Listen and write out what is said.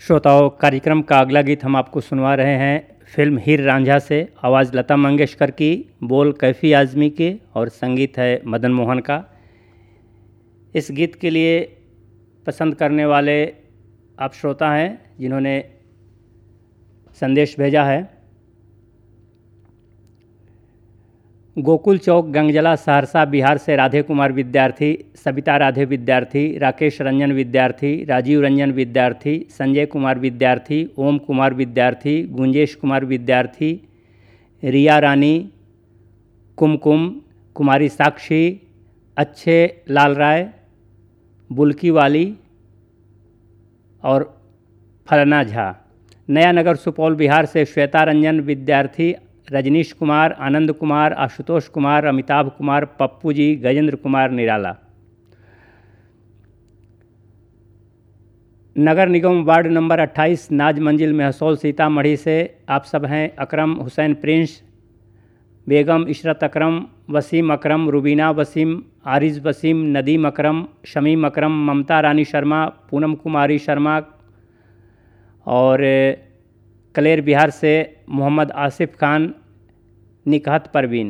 श्रोताओं, कार्यक्रम का अगला गीत हम आपको सुनवा रहे हैं फिल्म हीर रांझा से। आवाज़ लता मंगेशकर की, बोल कैफ़ी आज़मी के और संगीत है मदन मोहन का। इस गीत के लिए पसंद करने वाले आप श्रोता हैं जिन्होंने संदेश भेजा है। गोकुल चौक गंगजला सहरसा बिहार से राधे कुमार विद्यार्थी, सबिता राधे विद्यार्थी, राकेश रंजन विद्यार्थी, राजीव रंजन विद्यार्थी, संजय कुमार विद्यार्थी, ओम कुमार विद्यार्थी, गुंजेश कुमार विद्यार्थी, रिया रानी, कुमकुम, कुमारी साक्षी, अच्छे लाल राय, बुल्की वाली और फलना झा। नया नगर सुपौल बिहार से श्वेता रंजन विद्यार्थी, रजनीश कुमार, आनंद कुमार, आशुतोष कुमार, अमिताभ कुमार, पप्पू जी, गजेंद्र कुमार निराला। नगर निगम वार्ड नंबर 28 नाज मंजिल महसौल सीतामढ़ी से आप सब हैं। अकरम हुसैन प्रिंस, बेगम इशरत अकरम, वसीम अकरम, रुबीना वसीम, आरिज वसीम, नदीम अकरम, शमीम अकरम, ममता रानी शर्मा, पूनम कुमारी शर्मा और कलेर बिहार से मोहम्मद आसिफ खान, निकहत परवीन।